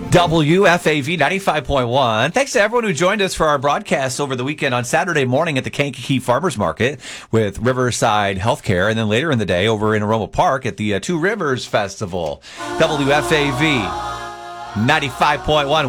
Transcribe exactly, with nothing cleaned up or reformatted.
W F A V ninety-five point one. Thanks to everyone who joined us for our broadcast over the weekend on Saturday morning at the Kankakee Farmers Market with Riverside Healthcare, and then later in the day over in Aroma Park at the uh, Two Rivers Festival. W F A V ninety-five point one.